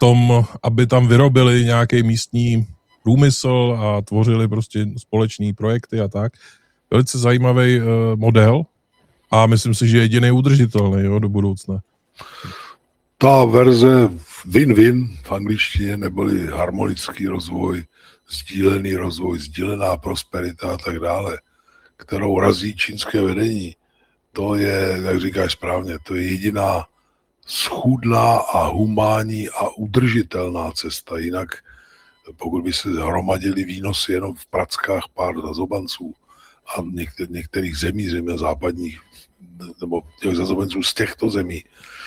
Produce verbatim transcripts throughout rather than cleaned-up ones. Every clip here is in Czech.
tom, aby tam vyrobili nějaký místní průmysl a tvořili prostě společné projekty a tak. Velice zajímavý uh, model a myslím si, že jediný udržitelný, jo, do budoucna. Ta verze win-win v angličtině, neboli harmonický rozvoj, sdílený rozvoj, sdílená prosperita a tak dále, kterou razí čínské vedení, to je, jak říkáš správně, to je jediná schůdná a humánní a udržitelná cesta. Jinak, pokud by se hromadily výnosy jenom v prackách pár zazobanců a některých, některých zemí, země západních, nebo těch zazobanců z těchto zemí,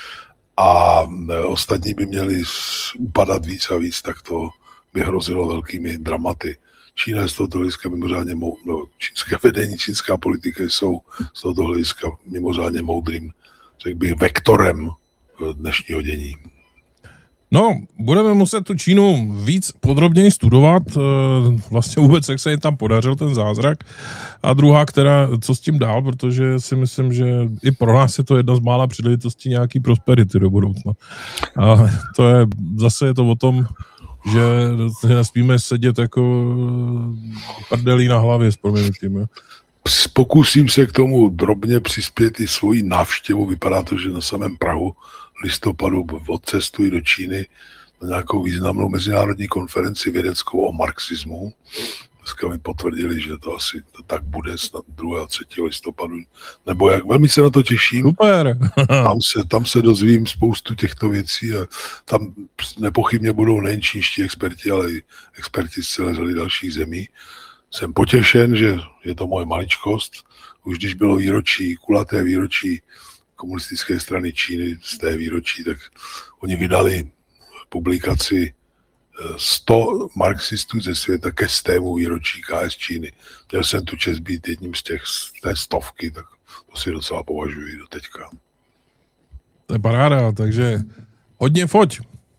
a ostatní by měli upadat víc a víc, tak to by hrozilo velkými dramaty. Čína je z tohoto hlediska mimořádně mou, no, čínské vedení, čínská politika jsou z tohoto hlediska mimořádně moudrým, řekl bych, vektorem dnešního dění. No, budeme muset tu Čínu víc podrobněji studovat, vlastně vůbec, jak se jim tam podařil ten zázrak. A druhá, která, co s tím dál, protože si myslím, že i pro nás je to jedna z mála příležitostí nějaký prosperity do budoucna. A to je, zase je to o tom, že nesmíme sedět jako prdelí na hlavě s proměnutím. Pokusím se k tomu drobně přispět i svojí návštěvu. Vypadá to, že na samém Prahu listopadu odcestuji do Číny na nějakou významnou mezinárodní konferenci vědeckou o marxismu. Dneska mi potvrdili, že to asi to tak bude snad druhého a třetího listopadu. Nebo jak, velmi se na to těším. Super. Tam se, tam se dozvím spoustu těchto věcí a tam nepochybně budou nejen čínští experti, ale i experti z celé řady dalších zemí. Jsem potěšen, že je to moje maličkost. Už když bylo výročí, kulaté výročí komunistické strany Číny z té výročí, tak oni vydali publikaci sto marxistů ze světa ke stému výročí K S Číny. Měl jsem tu čest být jedním z těch z té stovky, tak to si docela považuji do teďka. To je paráda, takže hodně foť.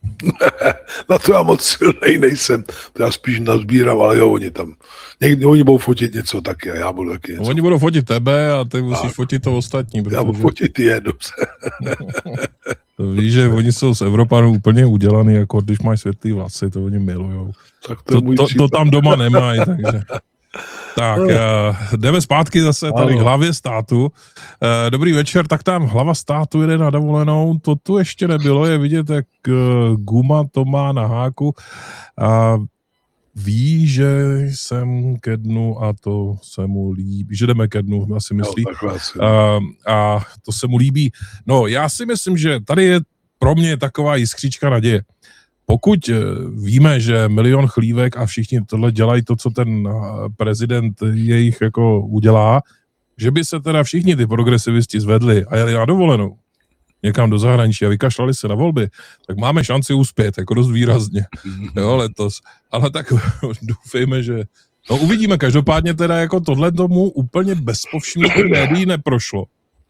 Na to já moc silnej nejsem. To já spíš nazbírám, ale jo, oni tam. Někdy oni budou fotit něco taky a já budu taky něco. Oni budou fotit tebe a ty musíš a fotit to ostatní. Protože... Já budu fotit je, dobře. Víš, že oni jsou z Evropanů úplně udělaný, jako když máš světlý vlasy, to oni milujou. Tak to, to, to, to tam doma nemají, takže... Tak, uh, jdeme zpátky zase tady k hlavě státu. Uh, dobrý večer, tak tam hlava státu jede na dovolenou. To tu ještě nebylo, je vidět, jak uh, guma to má na háku. A ví, že jsem ke dnu a to se mu líbí. Že jdeme ke dnu, asi myslí. No, uh, a to se mu líbí. No, já si myslím, že tady je pro mě taková jiskřička naděje. Pokud víme, že milion chlívek a všichni tohle dělají to, co ten prezident jejich jako udělá, že by se teda všichni ty progresivisti zvedli a jeli na dovolenou někam do zahraničí a vykašlali se na volby, tak máme šanci uspět, jako dost výrazně, jo, letos. Ale tak doufejme, že... No uvidíme, každopádně teda jako tohle tomu úplně bez povšimnutí médií neprošlo.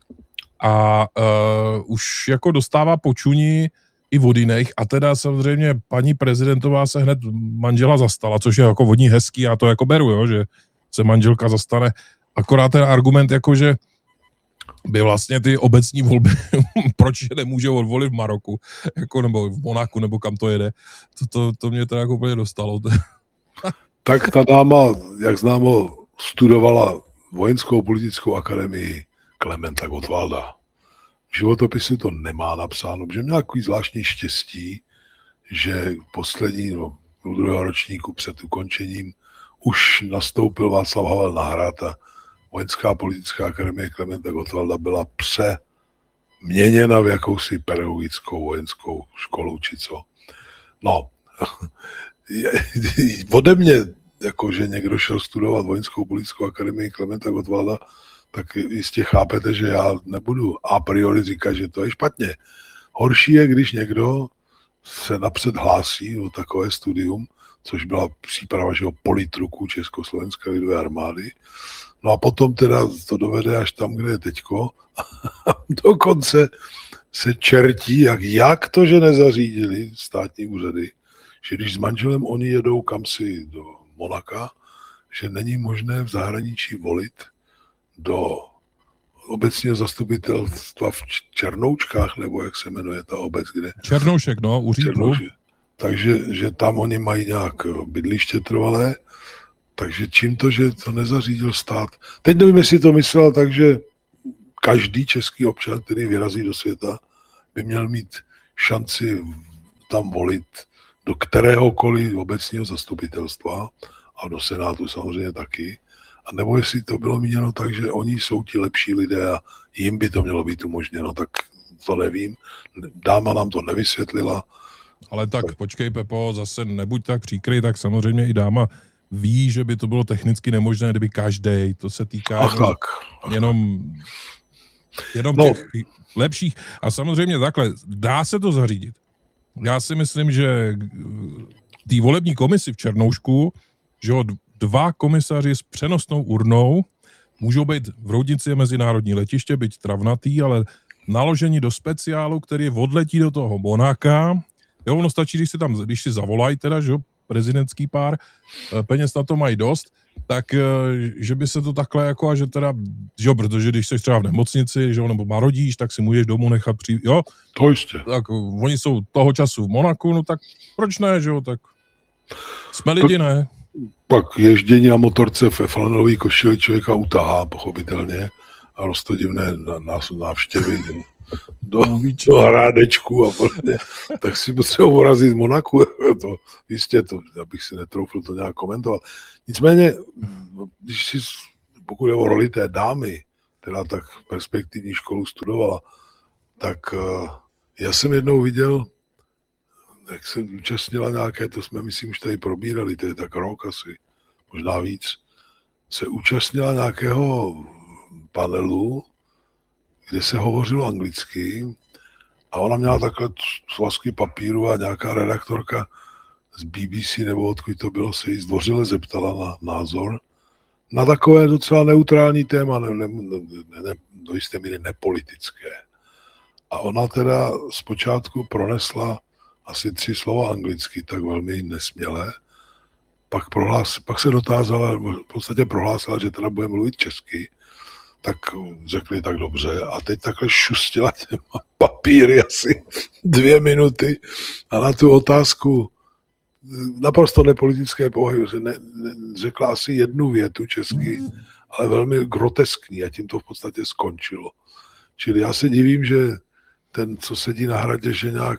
A uh, už jako dostává počuní i od jiných. A teda samozřejmě paní prezidentová se hned manžela zastala, což je jako vodní hezký, já to jako beru, jo, že se manželka zastane. Akorát ten argument, jako že by vlastně ty obecní volby, proč je nemůže odvolit v Maroku, jako, nebo v Monaku, nebo kam to jede, to, to, to mě teda jako úplně dostalo. Tak ta dáma, jak známo, studovala vojenskou politickou akademii Klementa Gottwalda. V životopisu to nemá napsáno, protože měl takový zvláštní štěstí, že poslední, no, druhého ročníku před ukončením už nastoupil Václav Havel na hrad a vojenská politická akademie Klementa Gottwalda byla přeměněna v jakousi pedagogickou vojenskou školu, či co. No, ode mě, jakože někdo šel studovat vojenskou politickou akademii Klementa Gottwalda, tak jistě chápete, že já nebudu a priori říkat, že to je špatně. Horší je, když někdo se napřed hlásí o takové studium, což byla příprava že politruku Československé lidové armády. No a potom teda to dovede až tam, kde je teďko. Dokonce se čertí, jak, jak to, že nezařídili státní úřady, že když s manželem oni jedou kamsi do Monaka, že není možné v zahraničí volit do obecního zastupitelstva v Černoučkách, nebo jak se jmenuje ta obec, kde... Černoušek, no, u Říplu. takže že tam oni mají nějak bydliště trvalé, takže čím to, že to nezařídil stát. Teď nevím, jestli to myslel tak, že každý český občan, který vyrazí do světa, by měl mít šanci tam volit do kteréhokoliv obecního zastupitelstva a do Senátu samozřejmě taky. A nebo jestli to bylo míněno tak, že oni jsou ti lepší lidé a jim by to mělo být umožněno, tak to nevím. Dáma nám to nevysvětlila. Ale tak, tak počkej, Pepo, zase nebuď tak příkrý, tak samozřejmě i dáma ví, že by to bylo technicky nemožné, kdyby každej, to se týká Ach, jenom, tak. jenom, jenom No. těch lepších. A samozřejmě takhle, dá se to zařídit. Já si myslím, že té volební komisi v Černoušku, že jo, dva komisaři s přenosnou urnou můžou být v Roudnici mezinárodní letiště, byť travnatý, ale naložení do speciálu, který odletí do toho Monáka. Jo, ono stačí, když si tam, když si zavolají teda, že jo, prezidentský pár, peněz na to mají dost, tak že by se to takhle jako, a že teda, že jo, protože když jsi třeba v nemocnici, že jo, nebo marodíš, tak si můžeš domů nechat přijít, jo. To jistě. Tak oni jsou toho času v Monaku, no tak proč ne, že jo, tak jsme lidi, ne? Pak ježdění na motorce ve flanelové košili člověka utahá, pochopitelně, a roztodivné návštěvy do, do hrádečku a podobně. Tak si potřebuji urazit v Monaku, to jistě, to, abych si netroufl to nějak komentovat. Nicméně, když si, pokud je o roli té dámy, která tak perspektivní školu studovala, tak já jsem jednou viděl, jak se účastnila nějaké, to jsme, myslím, už tady probírali, to je tak rok asi, možná víc, se účastnila nějakého panelu, kde se hovořilo anglicky a ona měla takhle svazky papíru a nějaká redaktorka z B B C nebo odkud to bylo, se jí zdvořile zeptala na názor na takové docela neutrální téma, ne, ne, ne, ne, do jisté míry nepolitické. A ona teda zpočátku pronesla asi tři slova anglicky, tak velmi nesměle. Pak, prohlás, pak se dotázala, v podstatě prohlásila, že teda bude mluvit česky, tak řekli tak dobře. A teď takhle šustila těma papíry asi dvě minuty a na tu otázku naprosto nepolitické povahy ne, ne, řekla asi jednu větu česky, ale velmi groteskní a tím to v podstatě skončilo. Čili já se divím, že ten, co sedí na hradě, že nějak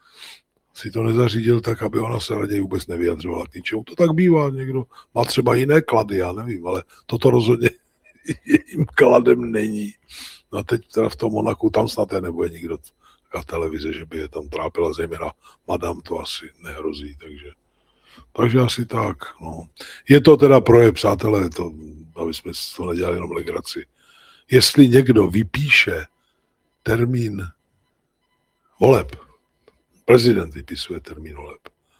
si to nezařídil tak, aby ona se raději vůbec nevyjadřovala k ničemu. To tak bývá, někdo má třeba jiné klady, já nevím, ale toto rozhodně jejím kladem není. No a teď teda v tom Monaku, tam snad nebude nikdo taká televize, že by je tam trápila, zejména madam, to asi nehrozí, takže, takže asi tak, no. Je to teda projev, přátelé, to, aby jsme to nedělali jenom legraci. Jestli někdo vypíše termín voleb, prezident vypisuje termín voleb,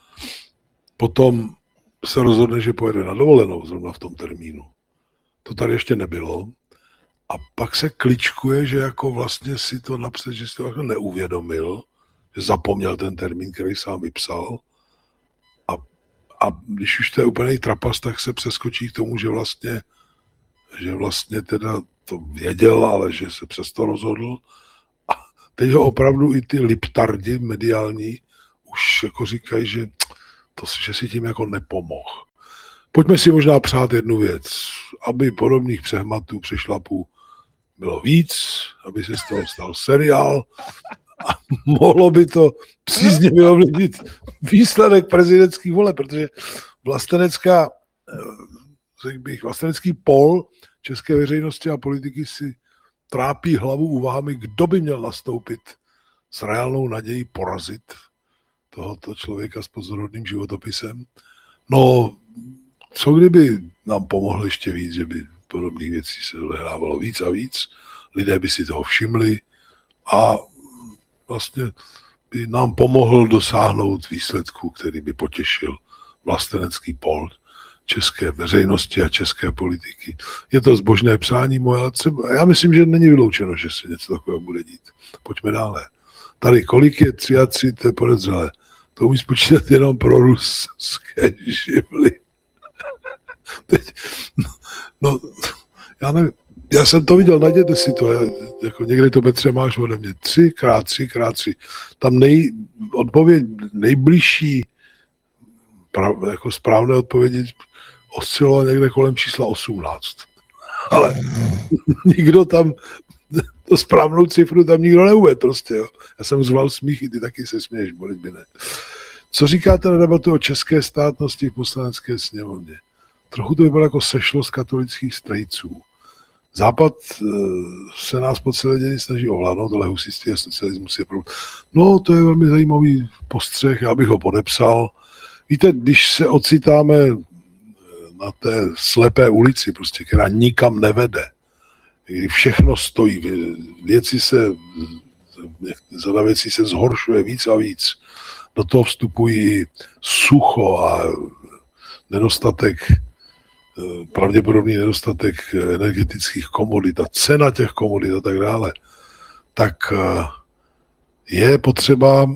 potom se rozhodne, že pojede na dovolenou zrovna v tom termínu. To tady ještě nebylo. A pak se kličkuje, že jako vlastně si to napsat, že si to jako neuvědomil, že zapomněl ten termín, který sám vypsal. A, a když už to je úplný trapas, tak se přeskočí k tomu, že vlastně, že vlastně teda to věděl, ale že se přesto rozhodl. A teď ho opravdu i ty liptardi mediální už jako říkají, že, to, že si tím jako nepomohl. Pojďme si možná přát jednu věc, aby podobných přehmatů, přešlapů bylo víc, aby se z toho stal seriál a mohlo by to příznivě ovlivnit výsledek prezidentských voleb, protože vlastenecká, řekl bych, vlastenecký pol české veřejnosti a politiky si trápí hlavu úvahami, kdo by měl nastoupit s reálnou nadějí porazit tohoto člověka s pozorodným životopisem. No, co kdyby nám pomohlo ještě víc, že by podobných věcí se odehrávalo víc a víc, lidé by si toho všimli a vlastně by nám pomohl dosáhnout výsledku, který by potěšil vlastenecký pol české veřejnosti a české politiky. Je to zbožné přání moje, ale třeba, já myslím, že není vyloučeno, že se něco takového bude dít. Pojďme dále. Tady kolik je třicet tři, to je podezřelé. To umí spočítat jenom pro ruské živly. Teď, no, no, já nevím, Já jsem to viděl, najděte si to, jako někde to Petře máš ode mě, třikrát, třikrát, tři. Tam nej, odpověď nejbližší prav, jako správné odpovědi osciloval někde kolem čísla osmnáct. Ale nikdo tam, to správnou cifru tam nikdo neuvedl prostě, jo. Já jsem zval smíchy, ty taky se směješ, bolit by ne. Co říkáte na debatu o české státnosti v Poslanecké sněmovně? Trochu to vypadá jako sešlost katolických strejců. Západ se nás po celé dění snaží ovládnout, ale husitství a socialismus je problém. No, to je velmi zajímavý postřeh, já bych ho podepsal. Víte, když se ocitáme na té slepé ulici, prostě, která nikam nevede, kdy všechno stojí, věci se, řada věcí se zhoršuje víc a víc, do toho vstupují sucho a nedostatek, pravděpodobný nedostatek energetických komodit a cena těch komodit a tak dále, tak je potřeba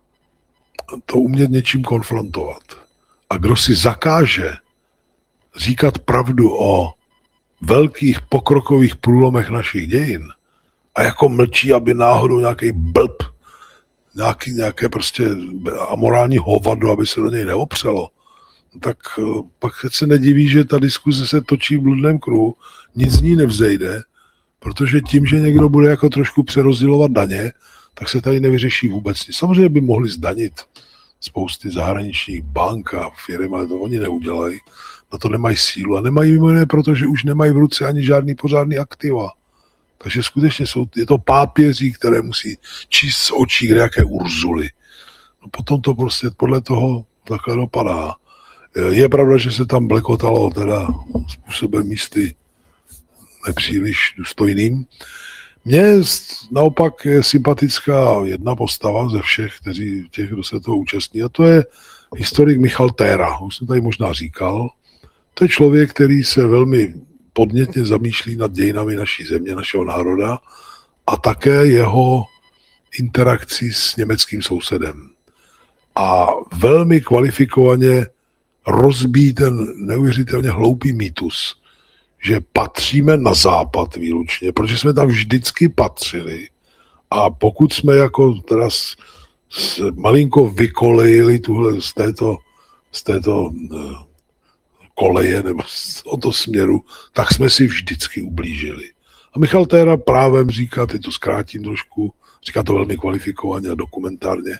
to umět něčím konfrontovat. A kdo si zakáže říkat pravdu o velkých pokrokových průlomech našich dějin a jako mlčí, aby náhodou nějaký blb, nějaký, nějaké prostě amorální hovado, aby se do něj neopřelo, tak pak se nediví, že ta diskuze se točí v bludném kruhu, nic z ní nevzejde, protože tím, že někdo bude jako trošku přerozdělovat daně, tak se tady nevyřeší vůbec nic. Samozřejmě by mohli zdanit spousty zahraničních bank a firm, ale to oni neudělají. Na to nemají sílu a nemají mimo jiné, protože už nemají v ruce ani žádný pořádný aktiva. Takže skutečně jsou, je to pápěří, které musí číst z očí kde jaké Urzuly. No potom to prostě podle toho takhle dopadá. Je pravda, že se tam blekotalo teda způsobem místy nepříliš důstojným. Mně naopak je sympatická jedna postava ze všech, kteří, těch, kdo se toho účastní, a to je historik Michal Téra. Už jsem tady možná říkal. To je člověk, který se velmi podnětně zamýšlí nad dějinami naší země, našeho národa a také jeho interakcí s německým sousedem. A velmi kvalifikovaně rozbíjí ten neuvěřitelně hloupý mýtus, že patříme na západ výlučně, protože jsme tam vždycky patřili a pokud jsme jako teda s, s malinko vykolejili tuhle z této, z této uh, koleje nebo z tohoto směru, tak jsme si vždycky ublížili. A Michal Téra právem říká, teď to zkrátím trošku, říká to velmi kvalifikovaně a dokumentárně,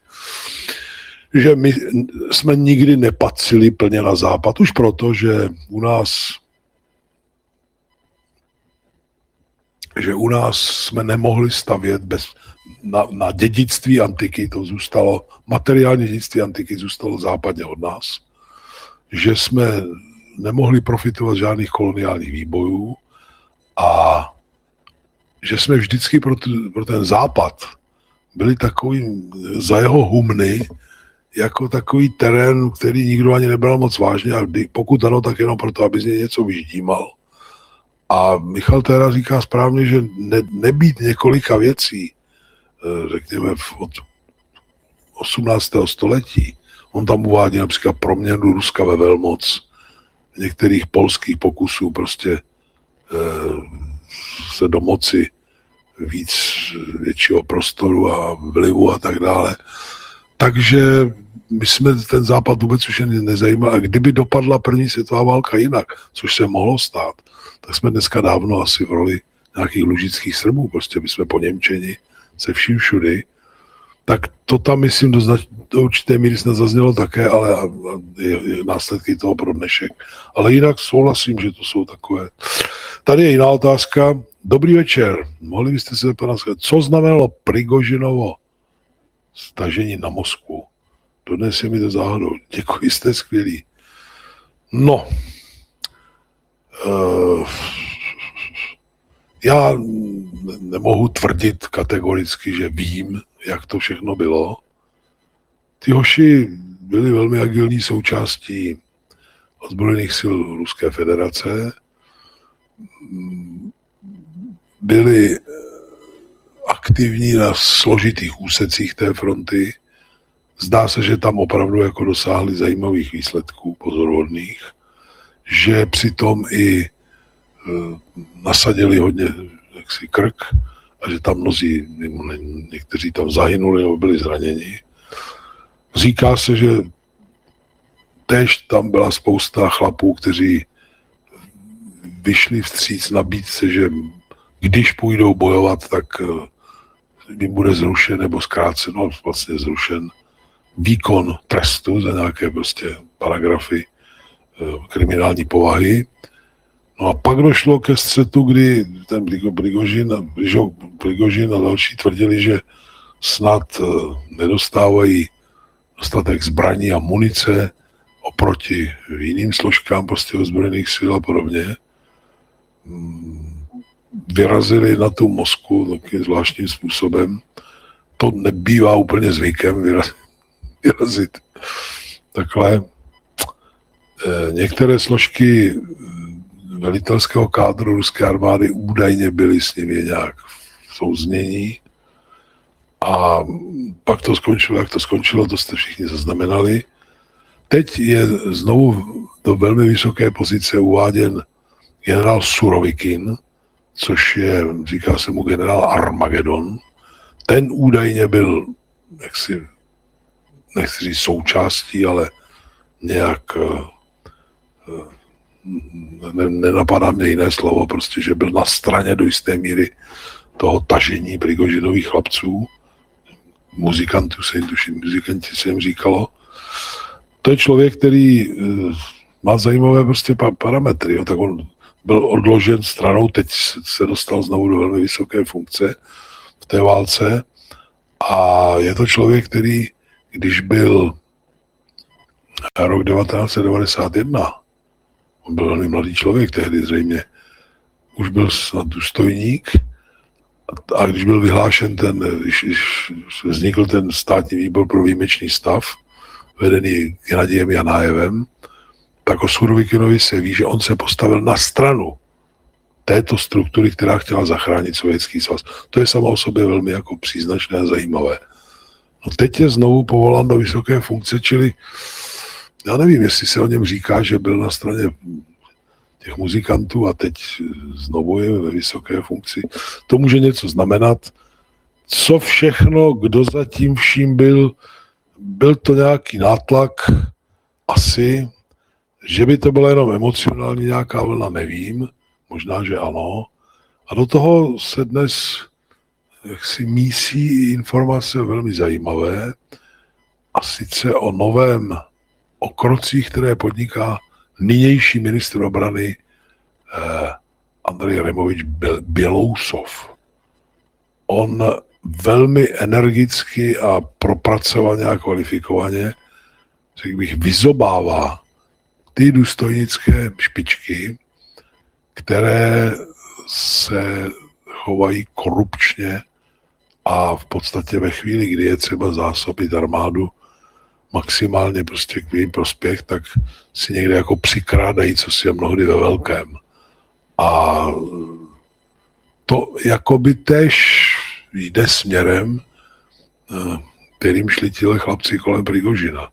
že my jsme nikdy nepatřili plně na západ, už proto, že u nás že u nás jsme nemohli stavět bez, na, na dědictví antiky, to zůstalo, materiální dědictví antiky zůstalo západně od nás, že jsme nemohli profitovat žádných koloniálních výbojů a že jsme vždycky pro, t, pro ten západ byli takový za jeho humny, jako takový terén, který nikdo ani nebral moc vážně a pokud ano, tak jenom proto, aby z něj něco vyždímal. A Michal Téra říká správně, že ne, nebýt několika věcí, řekněme od osmnáctého století, on tam uvádí například proměnu Ruska ve velmoc, některých polských pokusů prostě e, se domoci víc většího prostoru a vlivu a tak dále. Takže my jsme ten západ vůbec už nezajímal. A kdyby dopadla první světová válka jinak, což se mohlo stát, tak jsme dneska dávno asi v roli nějakých lužických Srbů, prostě my jsme poněmčeni se vším všudy. Tak to tam, myslím, do, znač- do určité míry snad zaznělo také, ale a, a je, je následky toho pro dnešek. Ale jinak souhlasím, že to jsou takové. Tady je jiná otázka. Dobrý večer. Mohli byste se zeptat, co znamenalo Prigožinovo stažení na Moskvu? Dodnes je mi to záhadou. Děkuji, jste skvělí. No, uh, já nemohu tvrdit kategoricky, že vím, jak to všechno bylo. Ty hoši byli velmi agilní součástí ozbrojených sil Ruské federace. Byli aktivní na složitých úsecích té fronty. Zdá se, že tam opravdu jako dosáhli zajímavých výsledků pozoruhodných, že přitom i nasadili hodně jaksi krk a že tam mnozí, někteří tam zahynuli nebo byli zraněni. Říká se, že též tam byla spousta chlapů, kteří vyšli vstříc nabídce, že když půjdou bojovat, tak jim bude zrušen nebo zkrácen, no vlastně zrušen výkon trestu za nějaké prostě paragrafy kriminální povahy. No a pak došlo ke střetu, kdy ten Prigožin, Prigožin a další tvrdili, že snad nedostávají dostatek zbraní a munice oproti jiným složkám prostě ozbrojených sil a podobně. Vyrazili na tu Moskvu takým zvláštním způsobem. To nebývá úplně zvykem vyrazit takhle. Některé složky velitelského kádru ruské armády údajně byly s nimi nějak v souznění. A pak to skončilo, jak to skončilo, to jste všichni zaznamenali. Teď je znovu do velmi vysoké pozice uváděn generál Surovikin, což je, říká se mu generál Armagedon. Ten údajně byl, jaksi, nechci říct součástí, ale nějak ne, nenapadá mě jiné slovo, prostě, že byl na straně do jisté míry toho tažení Prigožinových chlapců. Muzikantů se jim, tuším, muzikanti se jim říkalo. To je člověk, který má zajímavé prostě parametry. Jo. Tak on byl odložen stranou, teď se dostal znovu do velmi vysoké funkce v té válce. A je to člověk, který, když byl rok devatenáct set devadesát jedna, on byl velmi mladý člověk tehdy zřejmě, už byl snad důstojník, a když byl vyhlášen ten, když, když vznikl ten státní výbor pro výjimečný stav, vedený Gennadijem Janájevem, tak o Surovikinovi se ví, že on se postavil na stranu této struktury, která chtěla zachránit Sovětský svaz. To je samo o sobě velmi jako příznačné a zajímavé. No teď je znovu povolán do vysoké funkce, čili já nevím, jestli se o něm říká, že byl na straně těch muzikantů a teď znovu je ve vysoké funkci. To může něco znamenat. Co všechno, kdo za tím vším byl, byl to nějaký nátlak, asi, že by to byla jenom emocionální nějaká vlna, nevím, možná, že ano. A do toho se dnes jaksi mísí informace velmi zajímavé, a sice o novém, o krocích, které podniká nynější ministr obrany eh, Andrej Removič Bělousov. On velmi energicky a propracovaně a kvalifikovaně, řekl bych, vyzobává ty důstojnické špičky, které se chovají korupčně a v podstatě ve chvíli, kdy je třeba zásobit armádu maximálně prostě k jejím prospěch, tak si někde jako přikrádají, co si je mnohdy ve velkém. A to jakoby též jde směrem, kterým šli tihle chlapci kolem Prigožina.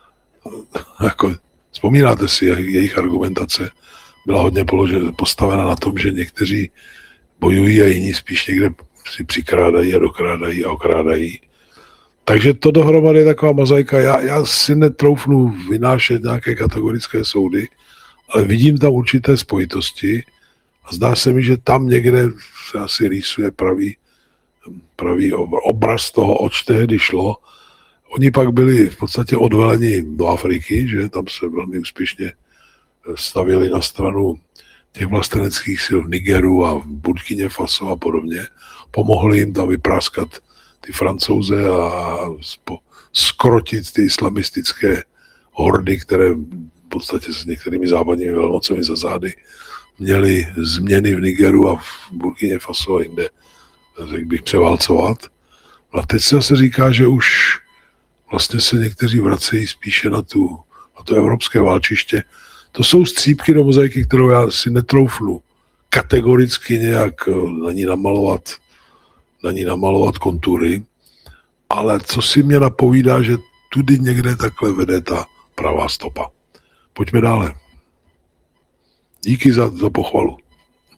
Jako, vzpomínáte si, jejich argumentace byla hodně položena, postavena na tom, že někteří bojují a jiní spíš někde si přikrádají a dokrádají a okrádají. Takže to dohromady je taková mozaika. Já, já si netroufnu vynášet nějaké kategorické soudy, ale vidím tam určité spojitosti a zdá se mi, že tam někde se asi rýsuje pravý, pravý obraz toho, oč tehdy šlo. Oni pak byli v podstatě odveleni do Afriky, že tam se velmi úspěšně stavili na stranu těch vlasteneckých sil v Nigeru a v Burkině Faso a podobně. Pomohli jim tam vypráskat ty Francouze a skrotit ty islamistické hordy, které v podstatě s některými západními velmocemi za zády měly změny v Nigeru a v Burkině Faso a jinde, řekl bych, převálcovat. A teď se zase říká, že už vlastně se někteří vracejí spíše na, tu, na to evropské válčiště. To jsou střípky do mozaiky, kterou já si netroufnu kategoricky nějak na ní namalovat, na ní namalovat kontury, ale co si mě napovídá, že tudy někde takhle vede ta pravá stopa. Pojďme dále. Díky za, za pochvalu.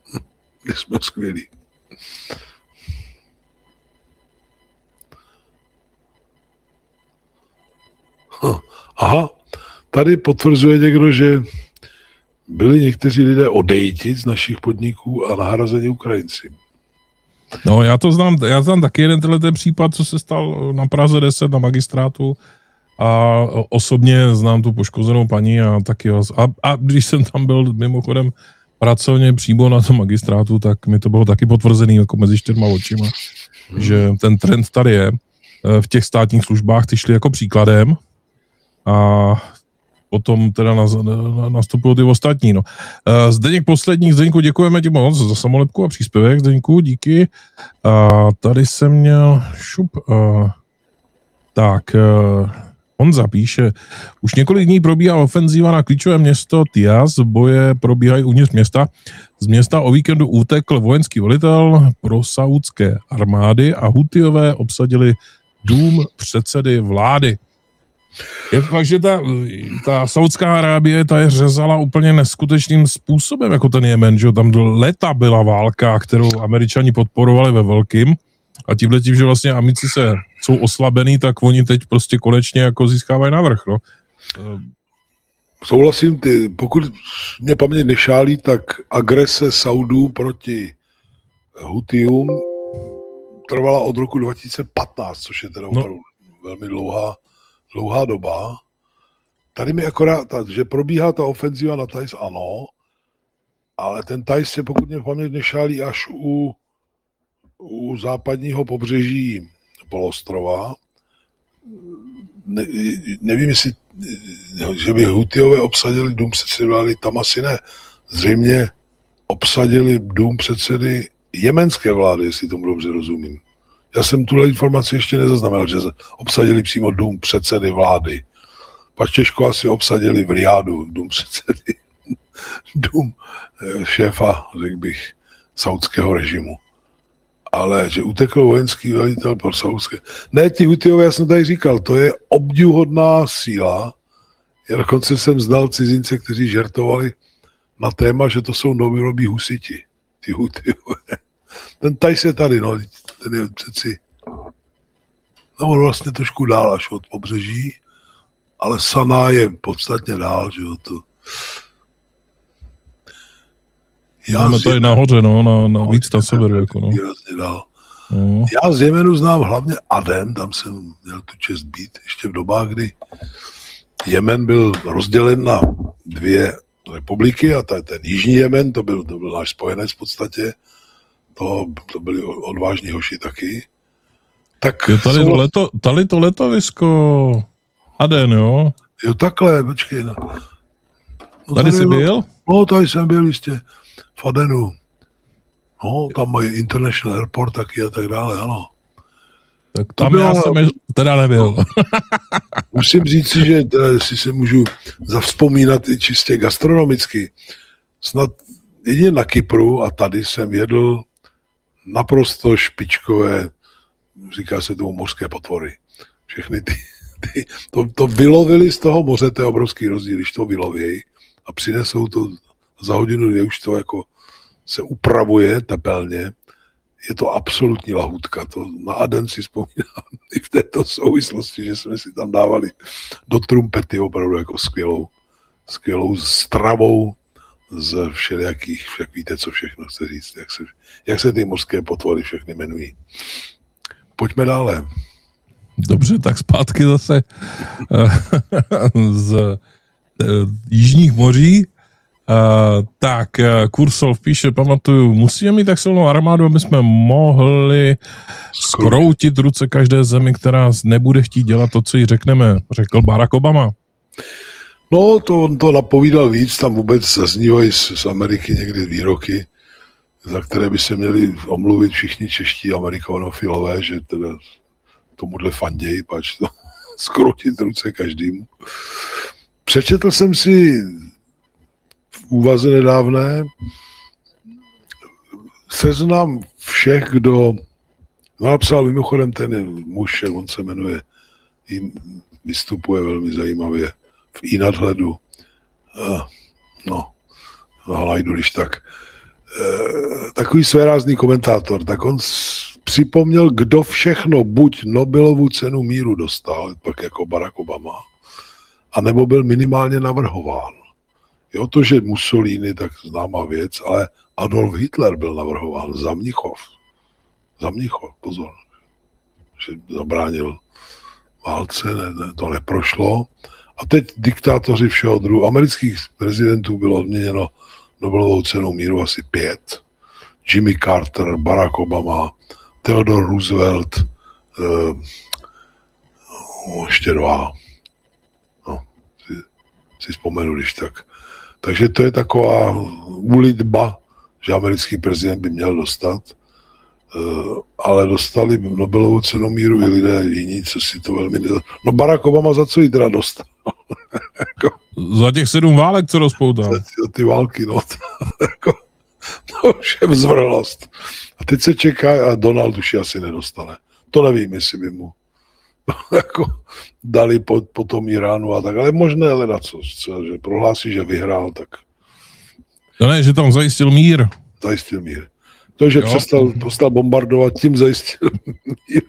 My jsme skvělí. Aha, tady potvrzuje někdo, že byli někteří lidé odejti z našich podniků a nahrazeni Ukrajinci. No, já to znám, já znám taky jeden tenhle ten případ, co se stal na Praze deset na magistrátu a osobně znám tu poškozenou paní a taky a, a když jsem tam byl mimochodem pracovně přímo na tom magistrátu, tak mi to bylo taky potvrzený jako mezi čtyřma očima, hmm. že ten trend tady je. V těch státních službách ty šli jako příkladem a potom teda nastupují ty ostatní. No. Zdeněk poslední, Zdeňku, děkujeme ti moc za samolepku a příspěvek, Zdeňku, díky. A tady jsem měl šup. A, tak, Honza píše, už několik dní probíhá ofenzíva na klíčové město Tiaz, boje probíhají uvnitř města. Z města o víkendu utekl vojenský velitel pro saúdské armády a Hutiové obsadili dům předsedy vlády. Je fakt, že ta, ta Saudská Arábie, ta je řezala úplně neskutečným způsobem, jako ten Jemen, že tam leta byla válka, kterou Američani podporovali ve velkým a tímhle tím, že vlastně Amici se jsou oslabený, tak oni teď prostě konečně jako získávají navrch, no. Souhlasím, ty, pokud mě paměť nešálí, tak agrese Saudů proti Hutiům trvala od roku dva tisíce patnáct, což je teda no. opravdu velmi dlouhá dlouhá doba. Tady mi akorát, že probíhá ta ofenziva na Thajs, ano, ale ten Thajs je, pokud mě paměť nešálí, až u, u západního pobřeží poloostrova. Ne, nevím, jestli, že by Hutiové obsadili dům předsedy vlády, tam asi ne. Zřejmě obsadili dům předsedy jemenské vlády, jestli tomu dobře rozumím. Já jsem tuhle informaci ještě nezaznamenal, že obsadili přímo dům předsedy vlády. Pak těžko asi obsadili v Riádu dům předsedy, dům šéfa, řekl bych, saudského režimu. Ale že utekl vojenský velitel pro saudské... Ne, ty Hutiové, já jsem tady říkal, to je obdivuhodná síla. Já dokonce jsem znal cizince, kteří žertovali na téma, že to jsou novodobí husiti, ty Hutiové. Ten Thajs je tady, no, ten je přeci, no on vlastně trošku dál až od pobřeží, ale Saná je podstatně dál, že jo, to. Já Máme tady nahoře, no, na, na víc na severu, jako no. Dál. No. Já z Jemenu znám hlavně Aden, tam jsem měl tu čest být, ještě v dobách, kdy Jemen byl rozdělen na dvě republiky a ten, ten jižní Jemen, to byl, to byl náš spojenec v podstatě, To, to byli odvážní hoši taky. Tak je tady, to leto, tady to letovisko Aden, jo? Jo, takhle, počkej. No. No, tady, tady jsi byl? No, tady jsem byl jistě v Adenu. No, tam mají International Airport taky a tak dále, ano. Tak tam byla, já jsem teda nebyl. No, musím říct si, že teda, si se můžu zavzpomínat i čistě gastronomicky. Snad jedině na Kypru a tady jsem jedl naprosto špičkové, říká se tomu mořské potvory. Všechny ty, ty to, to vylovili z toho moře, to je obrovský rozdíl, když to vylovějí a přinesou to za hodinu, kdy už to jako se upravuje tepelně. Je to absolutní lahůdka. To na Aden si vzpomínám i v této souvislosti, že jsme si tam dávali do trumpety opravdu jako skvělou, skvělou stravou z všelijakých, však víte, co všechno chce říct, jak se, jak se ty mořské potvory všechny jmenují. Pojďme dále. Dobře, tak zpátky zase z jižních moří. Tak, Kursov píše, pamatuju, musíme mít tak silnou armádu, aby jsme mohli skroutit ruce každé zemi, která nebude chtít dělat to, co jí řekneme, řekl Barack Obama. No, to on to napovídal víc, tam vůbec zaznívají z, z Ameriky někdy výroky, za které by se měli omluvit všichni čeští amerikanofilové, že teda tomuhle fandějí, pač to skroutit ruce každému. Přečetl jsem si v úvaze nedávné seznam všech, kdo napsal mimochodem ten muž, jak on se jmenuje, vystupuje velmi zajímavě v i nadhledu. No, najdu, když tak. takový svérázný komentátor, tak on připomněl, kdo všechno buď Nobelovu cenu míru dostal, pak jako Barack Obama, anebo byl minimálně navrhován. Jo, to, že Mussolini, tak známá věc, ale Adolf Hitler byl navrhován za Mnichov. Za Mnichov, pozor. Že zabránil válce, ne, ne, to neprošlo. A teď diktátoři všeho druhu. Amerických prezidentů bylo odměněno Nobelovou cenou míru asi pět. Jimmy Carter, Barack Obama, Theodore Roosevelt, eh, ještě dva. No, si, si vzpomenu, když tak. Takže to je taková úlitba, že americký prezident by měl dostat, uh, ale dostali Nobelovu cenu míru i lidé jiní, co si to velmi... No Barack Obama za co jí teda dostal? Za těch sedm válek, co rozpoutal. Za ty, za ty války, no. To už je vzvrlost. A teď se čeká, a Donald už ji asi nedostane. To nevím, jestli by mu jako dali po, po tom Iránu a tak, ale možné hledat, co, co, že prohlásí, že vyhrál, tak... No ne, že tam zajistil mír. Zajistil mír. To, že přestal, přestal bombardovat, tím zajistil mír.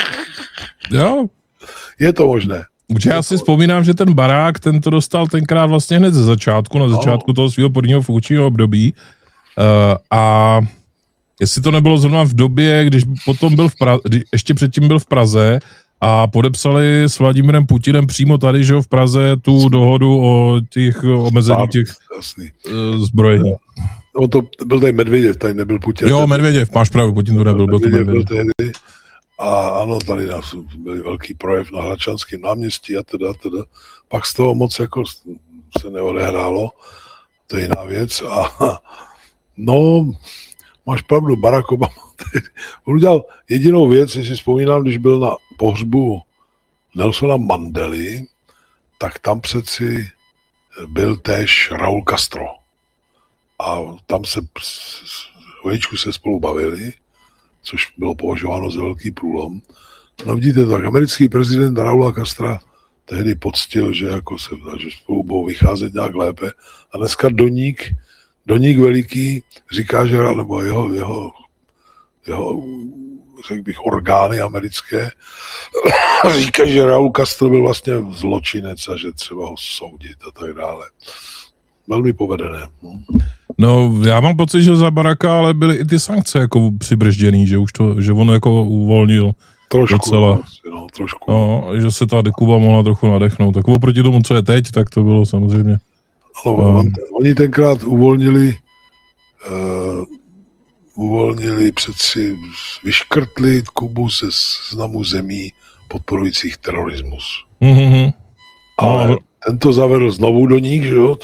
Jo. Je to možné. Určitě já si vzpomínám, že ten barák, ten to dostal tenkrát vlastně hned ze začátku, na začátku no. toho svého prvního funkčního období. Uh, a jestli to nebylo zrovna v době, když potom byl v Praze, ještě předtím byl v Praze a podepsali s Vladimírem Putinem přímo tady, že jo, v Praze tu dohodu o těch omezení těch uh, zbrojení. No to byl tady Medvěděv, tady nebyl Putin. Jo, Medvěděv, máš pravdu, Putin tu nebyl, byl to Medvěděv. Byl tehdy. A ano, tady nás byl velký projev na Hradčanském náměstí a teda, teda. Pak z toho moc jako se neodehrálo, to je jiná věc. A no, máš pravdu, Barack Obama, on udělal jedinou věc, jestli vzpomínám, když byl na pohřbu Nelsona Mandely, tak tam přeci byl též Raúl Castro. A tam se chviličku se spolu bavili, což bylo považováno za velký průlom. No vidíte, tak americký prezident Raúla Castra tehdy poctil, že, jako se, že spolu budou vycházet nějak lépe. A dneska Doník, Doník veliký říká, že nebo jeho, jeho, jeho řekl bych, orgány americké říká, že Raúl Castro byl vlastně zločinec a že třeba ho soudit a tak dále. Velmi povedené. No, já mám pocit, že za Baracka ale byly i ty sankce jako přibržděný, že už to, že on jako uvolnil trošku, docela. No, trošku. No, že se ta Kuba mohla trochu nadechnout. Tak oproti tomu, co je teď, tak to bylo samozřejmě. No, um, oni tenkrát uvolnili uh, uvolnili přeci, vyškrtli Kubu ze seznamu zemí podporujících terorismus. Mm-hmm. Ale no, tento zavedl znovu do nich, že jo?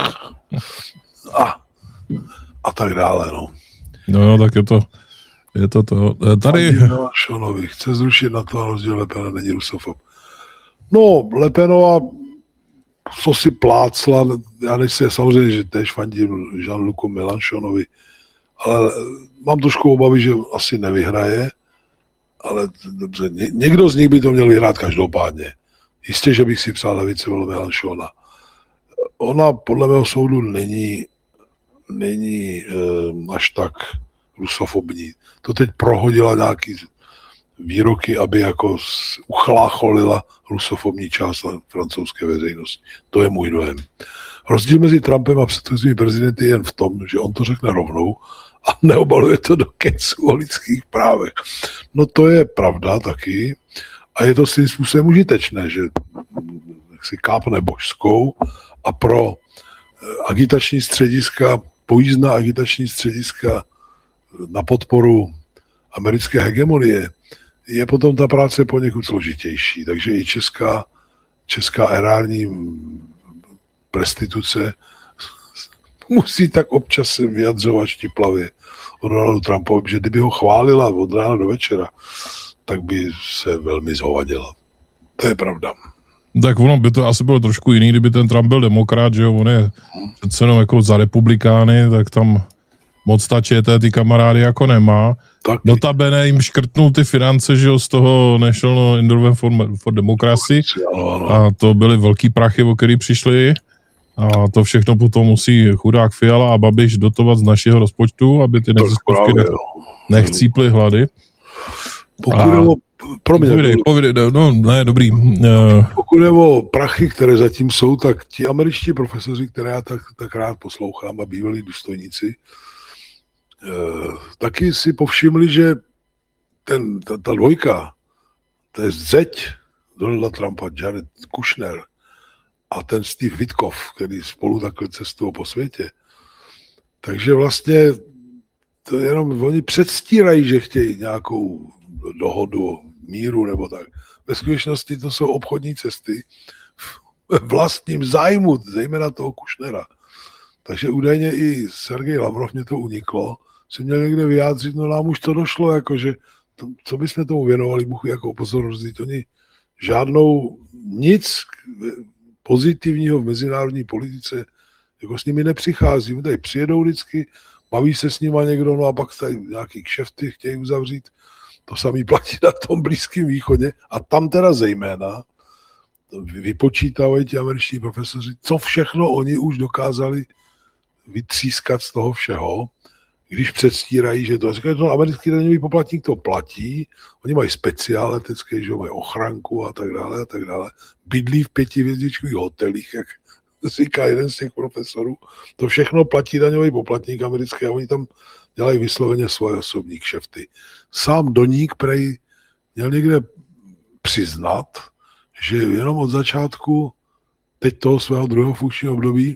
A, a tak dále, no. No jo, tak je to, je to to. Tady... Šonovi chce zrušit na to, rozdíl Le Pen není rusofob. No, Le Penová, co si plácla, já nechci, samozřejmě, že tež fandím Jean-Lucu Mélenchonovi, ale mám trošku obavy, že asi nevyhraje, ale dobře, ně, někdo z nich by to měl vyhrát každopádně. Jistě, že bych si přál levicového Mélenchona. Ona podle mého soudu není, není um, až tak rusofobní. To teď prohodila nějaký výroky, aby jako uchlácholila rusofobní část francouzské veřejnosti. To je můj dojem. Rozdíl mezi Trumpem a předchozími prezidenty je jen v tom, že on to řekne rovnou a neobaluje to do kecu o lidských právech. No to je pravda taky a je to svým způsobem užitečné, že si kápne božskou a pro agitační střediska, pojízdná agitační střediska na podporu americké hegemonie je potom ta práce poněkud složitější. Takže i česká, česká erární prostituce musí tak občas se vyjadřovat štiplavě o Donaldu Trumpovi, že kdyby ho chválila od rána do večera, tak by se velmi zhovadila. To je pravda. Tak ono by to asi bylo trošku jiný, kdyby ten Trump byl demokrat, že jo, on je přece jenom jako za republikány, tak tam moc ta ČT ty kamarády jako nemá. Taky. Notabene jim škrtnul ty finance, že jo, z toho National Endowment for, for Democracy a to byly velký prachy, o který přišli A to všechno potom musí chudák Fiala a Babiš dotovat z našeho rozpočtu, aby ty neziskovky nech, nechcíply hlady. Pokud a... nebo, pro mě, povídej, povídej, no ne, dobrý. Pokud nebo prachy, které zatím jsou, tak ti američtí profesoři, které já tak, tak rád poslouchám a bývalí důstojníci, eh, taky si povšimli, že ten, ta, ta dvojka, to je zeď Donalda Trumpa, Jared Kushner a ten Steve Witkoff, který spolu takhle cestují po světě. Takže vlastně to jenom oni předstírají, že chtějí nějakou dohodu, míru nebo tak. Ve skutečnosti to jsou obchodní cesty v vlastním zájmu, zejména toho Kushnera. Takže údajně i Sergej Lavrov, mě to uniklo, se měl někde vyjádřit, no nám už to došlo, jakože to, co bychom tomu věnovali, Bůh jako pozornost, oni žádnou nic pozitivního v mezinárodní politice jako s nimi nepřichází. My tady přijedou vždycky, baví se s nima někdo, no a pak tady nějaký kšefty chtějí uzavřít. To samý platí na tom Blízkém východě. A tam teda zejména vypočítávají ti američtí profesoři, co všechno oni už dokázali vytřískat z toho všeho, když předstírají, že to, říkají, to americký daňový poplatník to platí, oni mají speciál letecké, že mají ochranku a tak dále a tak dále. Bydlí v pětihvězdičkových hotelích, jak říká jeden z těch profesorů. To všechno platí daňový poplatník americký a oni tam dělají vysloveně svoje osobní kšefty. Sám Doník prej měl někde přiznat, že jenom od začátku teď toho svého druhého funkčního období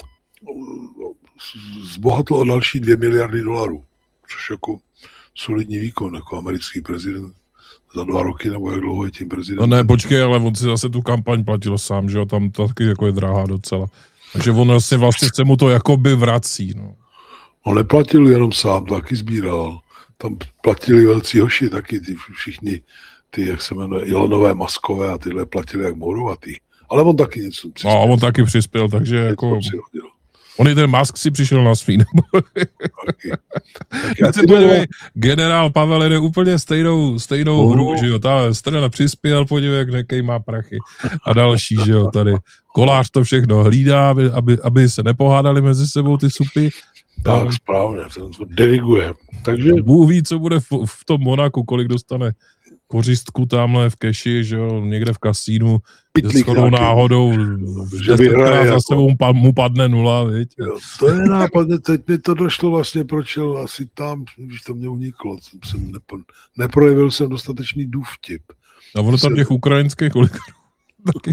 zbohatl o další dvě miliardy dolarů, což jako solidní výkon, jako americký prezident za dva roky, nebo jak dlouho je tím prezidentem. No ne, počkej, ale on si zase tu kampaň platil sám, že jo, tam to taky jako je drahá docela. Takže on vlastně vlastně se mu to jakoby vrací, no. On neplatil jenom sám, taky sbíral. Tam platili velcí hoši, taky ty všichni, ty, jak se jmenuje, Ilonové, Maskové a tyhle platili jak mourovatý. Ale on taky něco přispěl. No, on taky přispěl, takže jako... On i ten Musk si přišel na svý, nebo... Já si podívej, generál Pavel jde úplně stejnou, stejnou uh. hru, že jo, ta strana přispěl, podívej, jak nekej má prachy a další, že jo, tady. Kolář to všechno hlídá, aby, aby, aby se nepohádali mezi sebou ty supy. Tak, tam, správně, ten to diriguje. Takže... Bůh ví, co bude v, v tom Monaku, kolik dostane kořistku tamhle v keši, že jo, někde v kasínu, s shodou náhodou, že vyhraje, za jako... sebou mu padne nula, viď? Jo, to je nápadně, teď mi to došlo vlastně, proč jel asi tam, když to mě uniklo, jsem nepo, neprojevil jsem dostatečný důvtip. A ono tam těch ukrajinských kolik taky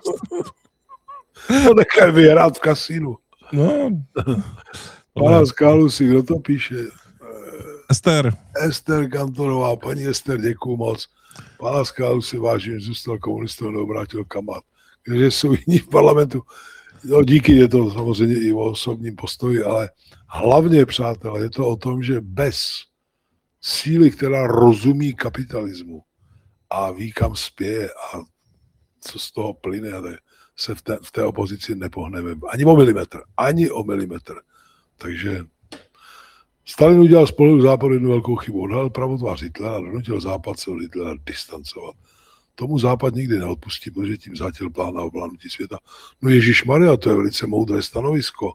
to nechaj vyhrát v kasínu. No. Pana Skálu si, kdo to píše? Ester. Ester Kantorová, paní Ester, děkuju moc. Pana Skálu si vážím, zůstal komunistou, neobrátil kamat. Takže jsou jiní v parlamentu. No, díky, je to samozřejmě i o osobním postoji, ale hlavně, přátelé, je to o tom, že bez síly, která rozumí kapitalismu a ví, kam spěje a co z toho plyne, se v té, v té opozici nepohneme. Ani o milimetr. Ani o milimetr. Takže Stalin udělal z pohledu západu jednu velkou chybu. Odhalil pravotvář Hitlera a donutil západ se od Hitlera distancovat. Tomu západ nikdy neodpustí, protože tím zátěl plán na ovládnutí světa. No ježišmarja, to je velice moudré stanovisko.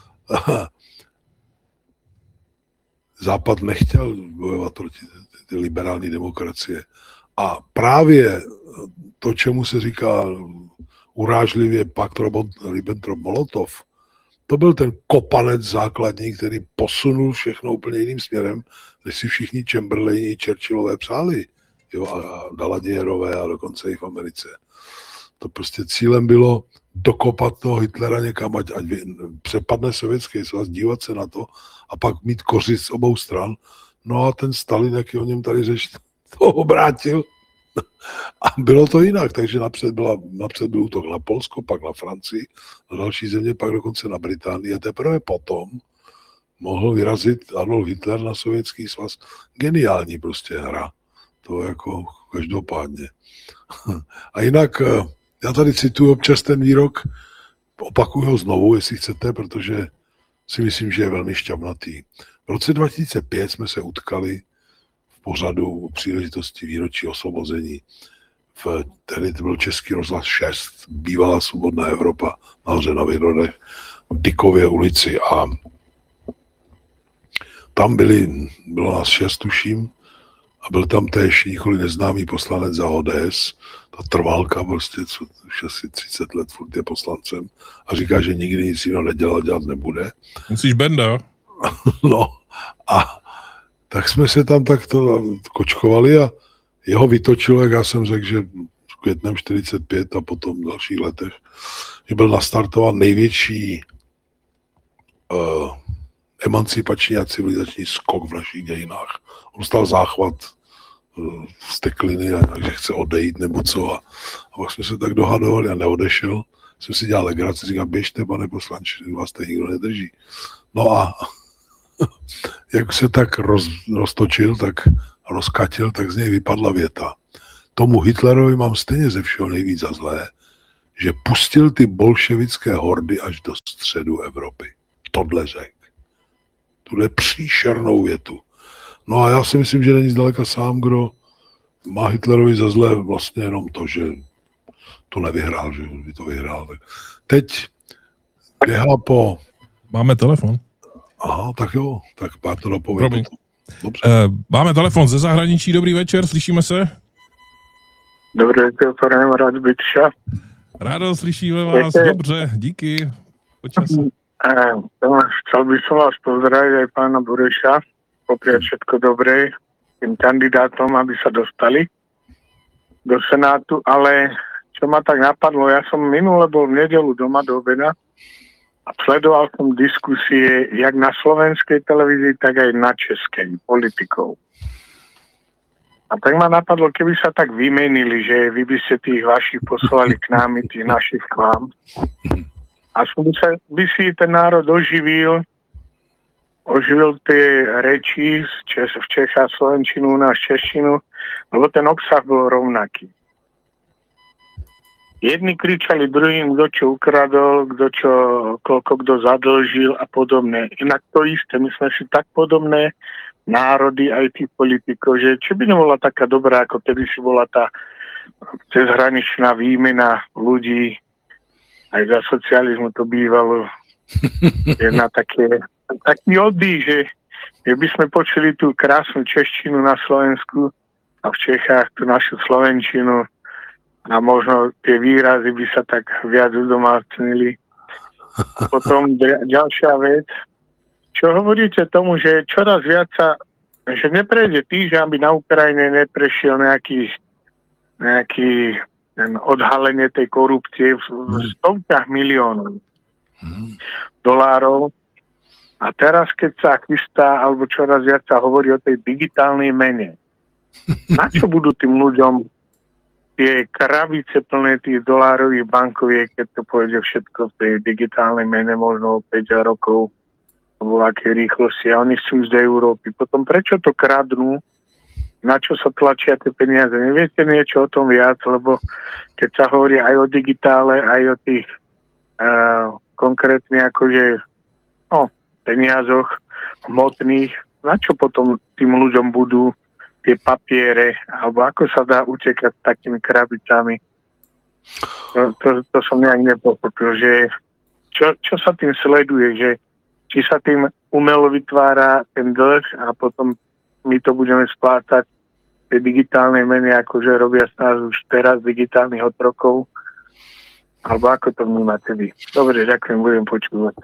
Západ nechtěl bojovat proti ty liberální demokracie. A právě to, čemu se říká urážlivě pakt Ribbentrop-Molotov, to byl ten kopanec základní, který posunul všechno úplně jiným směrem, než si všichni Chamberlaini, Churchillové přáli. Jo, a Daladierové a dokonce i v Americe. To prostě cílem bylo dokopat toho Hitlera někam, ať, ať přepadne Sovětský svaz, dívat se na to a pak mít kořist z obou stran. No a ten Stalin, jak o něm tady řeč, to obrátil. A bylo to jinak, takže napřed, byla, napřed byl útok na Polsko, pak na Francii, na další země, pak dokonce na Británii. A teprve potom mohl vyrazit Adolf Hitler na Sovětský svaz. Geniální prostě hra. To jako každopádně. A jinak, já tady cituju občas ten výrok, opakuju ho znovu, jestli chcete, protože si myslím, že je velmi šťavnatý. V roce dva tisíce pět jsme se utkali v pořadu o příležitosti výročí osvobození v, tehdy to byl Český rozhlas šest, bývalá Svobodná Evropa, nahoře na Vyhrodech, v Dykově ulici a tam byli, bylo nás šest, tuším, a byl tam též nikoli neznámý poslanec za O D S, ta trvalka prostě, co už asi třicet let furt je poslancem a říká, že nikdy nic jiného nedělal, dělat nebude. Musíš Benda. No a tak jsme se tam takto kočkovali a jeho vytočilo, jak já jsem řekl, že v květnem čtyřicet pět a potom v dalších letech, že byl nastartován největší uh, emancipační a civilizační skok v našich dějinách. On stal záchvat uh, stekliny a že chce odejít nebo co a, a pak jsme se tak dohadovali a neodešel. Jsem si dělal legraci, říkám, běžte, pane poslanče, vás tady nikdo nedrží. No a jak se tak roz, roztočil, tak rozkatil, tak z něj vypadla věta. Tomu Hitlerovi mám stejně ze všeho nejvíc za zlé, že pustil ty bolševické hordy až do středu Evropy. Tohle řekl. Tuhle příšernou větu. No a já si myslím, že není zdaleka sám, kdo má Hitlerovi za zlé vlastně jenom to, že to nevyhrál, že by to vyhrál. Teď běhá po... Máme telefon. Aha, tak jo, tak pár to dopovědět. Uh, máme telefon ze zahraničí, dobrý večer, slyšíme se? Dobrý večer, prajem, rád Bytša. Rádo, slyšíme vás, Jete... dobře, díky. Počas. Chcel by som vás pozdraviť aj pána Bureša, popriať všetko dobré tým kandidátom, aby sa dostali do Senátu, ale čo ma tak napadlo, ja som minule bol v nedelu doma do obeda a sledoval som diskusie jak na slovenskej televízii, tak aj na českej politikov. A tak ma napadlo, keby sa tak vymenili, že vy by ste tých vašich poslali k nám, tých našich k vám. A by, sa, by si ten národ oživil, oživil tie reči z Čes, v Čechách, slovenčinu, u nás češtinu, lebo ten obsah bol rovnaký. Jedni kričali druhým, kto čo ukradol, kto čo, koľko kto zadlžil a podobné. Inak to isté, my sme si tak podobné národy aj tých politikov, že či by nebola taká dobrá, ako tedy si bola tá cezhraničná výmena ľudí, aj za socializmu to bývalo jedna také, taký oddych, že, že by sme počuli tú krásnu češtinu na Slovensku a v Čechách tú našu slovenčinu a možno tie výrazy by sa tak viac udomácnili. Potom ďalšia vec, čo hovoríte tomu, že čoraz viac sa, že neprejde týždeň, aby na Ukrajine neprešiel nejaký, nejaký ten odhalenie tej korupcie v stovkách miliónov dolárov. A teraz, keď sa chystá, alebo čoraz viac sa hovorí o tej digitálnej mene, na čo budú tým ľuďom tie krabice plné tých dolárových bankoviek, keď to pôjde všetko v tej digitálnej mene, možno o päť rokov, vo akej rýchlosti, a oni chcú ísť do Európy. Potom prečo to kradnú? Na čo sa tlačia tie peniaze? Neviete niečo o tom viac, lebo keď sa hovorí aj o digitále, aj o tých uh, konkrétne akože no, peniazoch hmotných, na čo potom tým ľuďom budú tie papiere, alebo ako sa dá utekať takými krabicami? To, to, to som nejak nepochopil, že čo, čo sa tým sleduje, že či sa tým umelo vytvára ten dlh a potom my to budeme splácať tie digitálne meny, akože robia z nás už teraz digitálnych otrokov, alebo ako to vnímate vy. Dobre, ďakujem, budem počúvať.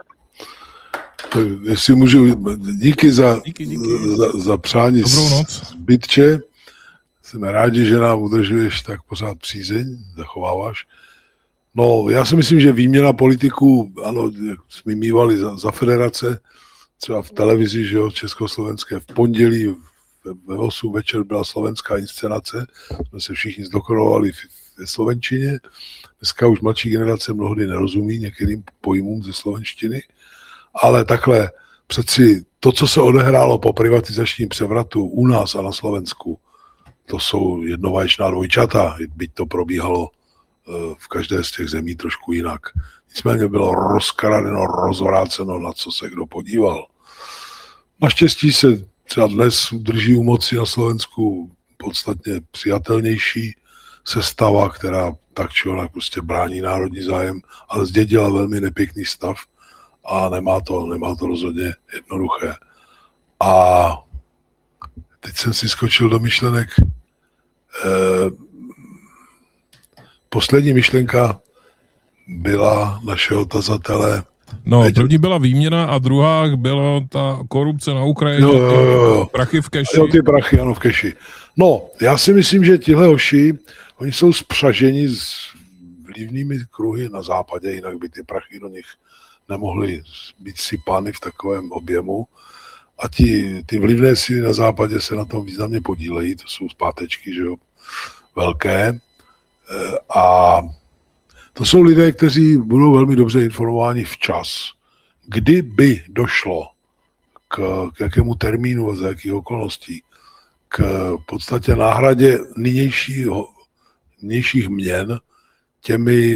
Jestli můžu, díky za, díky, díky. za, za přání Bytče. Jsem rádi, že nám udržuješ tak pořád přízeň, zachováváš. No, já si myslím, že výměna politiků, ano, jsme mívali za, za federace, třeba v televizi, že jo, československé, v pondělí ve osm večer byla slovenská inscenace, jsme se všichni zdokonalovali ve slovenčině. Dneska už mladší generace mnohdy nerozumí některým pojmům ze slovenštiny, ale takhle přeci to, co se odehrálo po privatizačním převratu u nás a na Slovensku, to jsou jednovaječná dvojčata, byť to probíhalo v každé z těch zemí trošku jinak. Nicméně bylo rozkradeno, rozvráceno, na co se kdo podíval. Naštěstí se třeba dnes drží u moci na Slovensku podstatně přijatelnější sestava, která tak či onak prostě brání národní zájem, ale zdědila velmi nepěkný stav a nemá to, nemá to rozhodně jednoduché. A teď jsem si skočil do myšlenek. Eh, poslední myšlenka byla našeho tazatele. No, první byla výměna a druhá byla ta korupce na Ukrajině, jo, jo, jo. prachy v keši. Jo, ty prachy, ano, v keši. No, já si myslím, že tihle hoši, oni jsou spřaženi s vlivnými kruhy na západě, jinak by ty prachy do nich nemohly být sypány v takovém objemu. A ti, ty vlivné síly na západě se na tom významně podílejí, to jsou zpátečky, že jo, velké. A to jsou lidé, kteří budou velmi dobře informováni včas. Kdyby došlo k, k jakému termínu a za jakých okolností, k v podstatě náhradě nynějšího, nynějších měn těmi,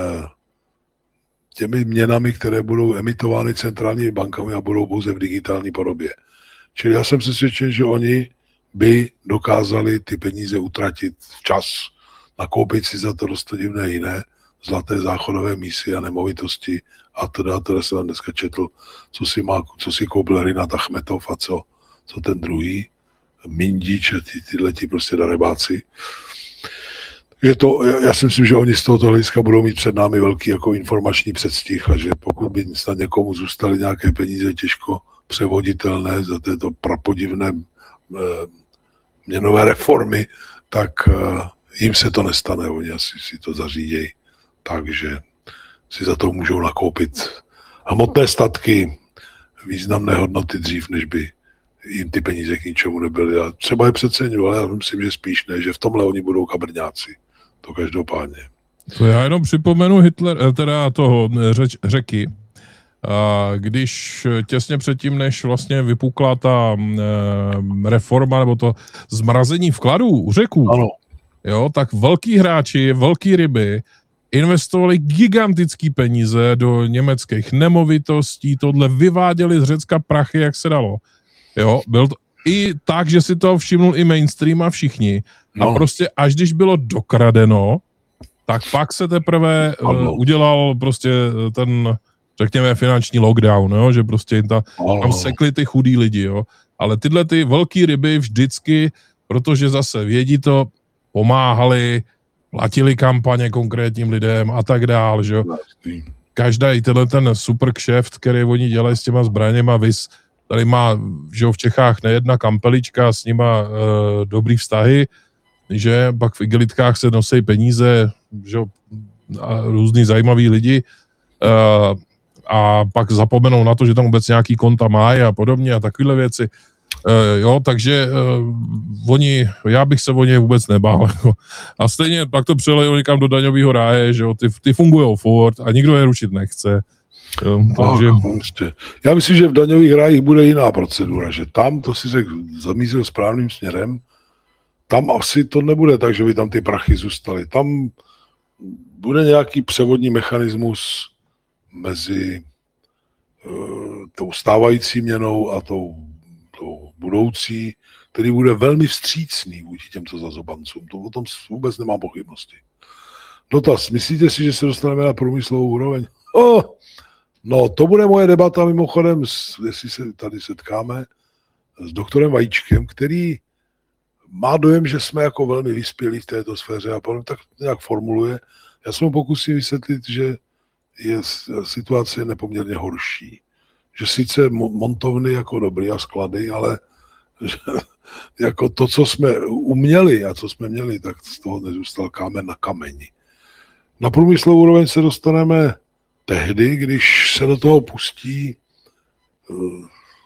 těmi měnami, které budou emitovány centrálními bankami a budou pouze v digitální podobě. Čili já jsem přesvědčen, že oni by dokázali ty peníze utratit včas, nakoupit si za to dost divné jiné, zlaté záchodové mísy a nemovitosti a teda, teda jsem tam dneska četl, co si, má, co si koupil Rinat Achmetov a co, co ten druhý, Mindič a ty, tyhle ti prostě darebáci. Je to, já si myslím, že oni z tohoto hlediska budou mít před námi velký jako informační předstih a že pokud by snad někomu zůstaly nějaké peníze těžko převoditelné za této prapodivné eh, měnové reformy, tak eh, jim se to nestane, oni asi si to zařídějí, takže si za to můžou nakoupit hmotné statky významné hodnoty dřív, než by jim ty peníze k ničemu nebyly. A třeba je přeceňuji, ale já myslím, že spíš ne, že v tomhle oni budou kabrňáci. To každopádně. To já jenom připomenu Hitler, teda toho řeč, řeky, a když těsně předtím, než vlastně vypukla ta e, reforma nebo to zmrazení vkladů u Řeků, ano. Jo, tak velký hráči, velký ryby investovali gigantický peníze do německých nemovitostí, tohle vyváděli z Řecka prachy, jak se dalo. Jo, byl to i tak, že si to všimnul i mainstream a všichni. No. A prostě až když bylo dokradeno, tak pak se teprve uh, udělal prostě ten, řekněme, finanční lockdown, jo, že prostě ta, tam sekli ty chudí lidi, jo. Ale tyhle ty velký ryby vždycky, protože zase vědí to, pomáhali, platili kampaně konkrétním lidem a tak dál, že jo. Každý tenhle ten super kšeft, který oni dělají s těma zbraněma, vys, tady má, že jo, v Čechách nejedna kampelička, s nima e, dobrý vztahy, že pak v igelitkách se nosí peníze, že jo, a různý zajímaví lidi e, a pak zapomenou na to, že tam vůbec nějaký konta mají a podobně a takovéhle věci. E, jo, takže e, oni, já bych se o ně vůbec nebál. Jako. A stejně pak to přelejou někam do daňového ráje, že jo, ty, ty fungujou furt a nikdo je ručit nechce. Jo, takže... Ach, já myslím, že v daňových rájích bude jiná procedura, že tam, to si řekl, zamířil správným směrem, tam asi to nebude tak, že by tam ty prachy zůstaly. Tam bude nějaký převodní mechanismus mezi uh, tou stávající měnou a tou, tou budoucí, který bude velmi vstřícný vůči těmto zazobancům. To o tom vůbec nemám pochybnosti. Dotaz, myslíte si, že se dostaneme na průmyslovou úroveň? Oh! No, to bude moje debata mimochodem, jestli se tady setkáme, s doktorem Vajíčkem, který má dojem, že jsme jako velmi vyspělí v této sféře a potom tak nějak formuluje. Já se mu pokusím vysvětlit, že je situace nepoměrně horší. Že sice montovny jako dobrý a sklady, ale že jako to, co jsme uměli a co jsme měli, tak z toho nezůstal kámen na kameni. Na průmyslovou úroveň se dostaneme tehdy, když se do toho pustí uh,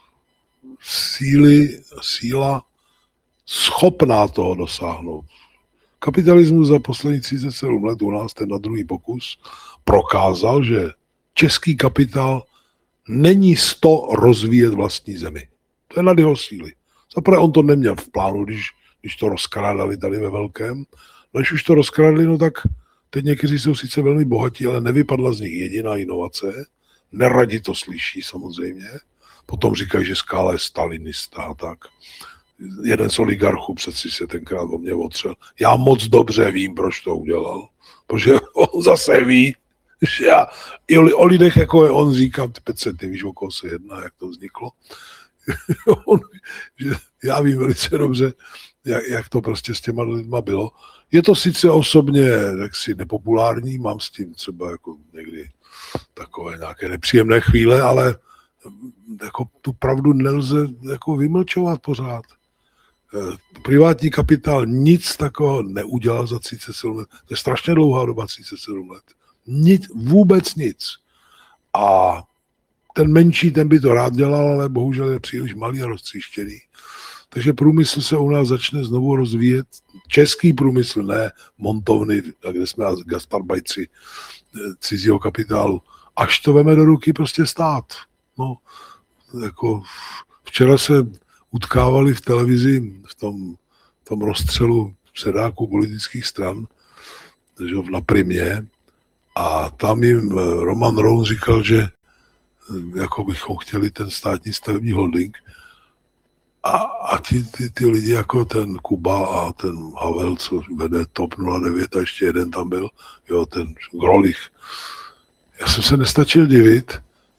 síly, síla schopná toho dosáhnout. Kapitalismus za poslední třicet sedm let u nás, ten na druhý pokus, prokázal, že český kapitál není sto rozvíjet vlastní zemi. To je nad jeho síly. Zaprvé on to neměl v plánu, když, když to rozkrádali tady ve velkém. Když už to rozkrádali, no tak teď někteří jsou sice velmi bohatí, ale nevypadla z nich jediná inovace. Neradi to slyší samozřejmě. Potom říkají, že Skála je stalinista a tak. jeden z oligarchů přeci se tenkrát o mě otřel. Já moc dobře vím, proč to udělal. Protože on zase ví, že já i o lidech, jako je on, říkám, ty Petře, ty víš, o koho se jedná, jak to vzniklo. on, že já vím velice dobře, jak, jak to prostě s těma lidma bylo. Je to sice osobně jaksi nepopulární, mám s tím třeba jako někdy takové nějaké nepříjemné chvíle, ale jako tu pravdu nelze jako vymlčovat pořád. Privátní kapitál nic takového neudělal za třicet sedm let. To je strašně dlouhá doba, třicet sedm let. Nic, vůbec nic. A ten menší, ten by to rád dělal, ale bohužel je příliš malý a roztříštěný. Takže průmysl se u nás začne znovu rozvíjet. Český průmysl, ne montovny, kde jsme gastarbajci cizího kapitálu. Až to veme do ruky prostě stát. No, jako včera se utkávali v televizi v tom, v tom rozstřelu předáků politických stran, že na Primě, a tam jim Roman Roun říkal, že jako bychom chtěli ten státní stavební holding, a, a ty, ty, ty lidi jako ten Kuba a ten Havel, co vede TOP nula devět, a ještě jeden tam byl, jo, ten Grolich. Já jsem se nestačil divit.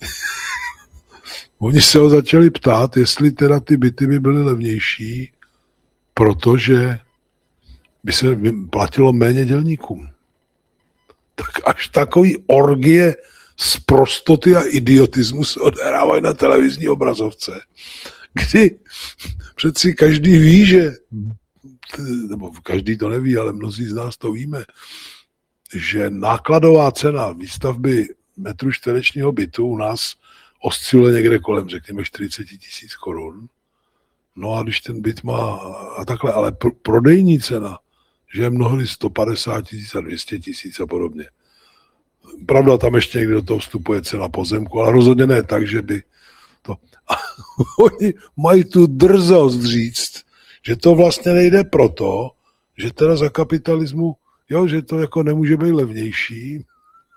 Oni se ho začali ptát, jestli teda ty byty by byly levnější, protože by se platilo méně dělníkům. Tak až takový orgie z prostoty a idiotismu se odehrávají na televizní obrazovce, kdy přeci každý ví, že, nebo každý to neví, ale mnozí z nás to víme, že nákladová cena výstavby metru čtverečního bytu u nás osciluje někde kolem, řekněme, čtyřicet tisíc korun. No a když ten byt má a takhle, ale pro, prodejní cena, že je mnohdy sto padesát tisíc a dvě stě tisíc a podobně. Pravda, tam ještě někdy do toho vstupuje cena pozemku, ale rozhodně ne tak, že by to... A oni mají tu drzost říct, že to vlastně nejde proto, že teda za kapitalismu, jo, že to jako nemůže být levnější.